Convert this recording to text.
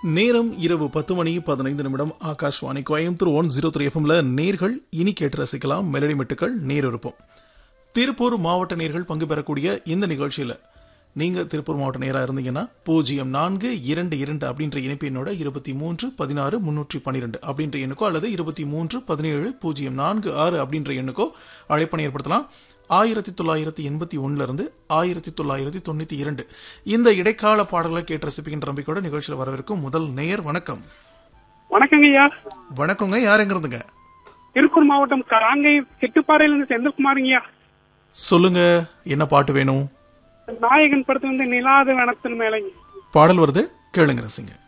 நேரம் இரவு 10:15 ஆகாஷ்வாணி கோயம்புத்தூர் 103 எஃப்எம்ல நேர்கள் இனி கேட்டு ரசிக்கலாம் மெலடி மெட்டுக்கள் நேரிருப்போம். திருப்பூர் மாவட்ட நேர்கள் பங்கு பெறக்கூடிய இந்த நிகழ்ச்சியில நீங்க திருப்பூர் மாவட்ட நேரா இருந்தீங்கன்னா 0422 அப்படின்ற இணைப்பு எண்ணோட 2316 அப்படின்ற எண்ணுக்கோ அல்லது 2317 அப்படின்ற எண்ணுக்கோ அழைப்பணை ஏற்படுத்தலாம். 1981 இருந்து 1992 இந்த இடைக்கால பாடல்களை கேட்டு ரசிப்பிக்கின்ற நம்பிக்கையோட நிகழ்ச்சியில் வரவிருக்கும் முதல் நேயர். வணக்கம். வணக்கங்க ஐயா. வணக்கங்க. யார் எங்க இருந்துங்க? திருப்பூர் மாவட்டம் காங்கை செட்டுப்பாறையில இருந்து செந்தில்குமாருங்கய்யா. சொல்லுங்க, என்ன பாட்டு வேணும்? நாயகன் படத்துல வந்து நிலாத வனத்தின் மேலே பாடல் வருது, கேளுங்க ரசிங்க.